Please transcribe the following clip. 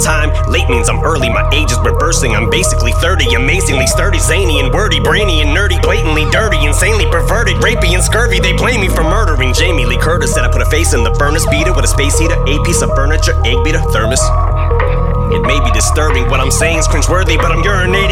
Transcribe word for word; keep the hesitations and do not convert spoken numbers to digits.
time. Late means I'm early, my age is reversing. I'm basically thirty, amazingly sturdy, zany and wordy, brainy and nerdy, blatantly dirty, insanely perverted, rapey and scurvy. They blame me for murdering Jamie Lee Curtis. Said I put a face in the furnace, beater with a space heater, a piece of furniture, egg beater, thermos. It may be disturbing, what I'm saying's cringeworthy, but I'm urinating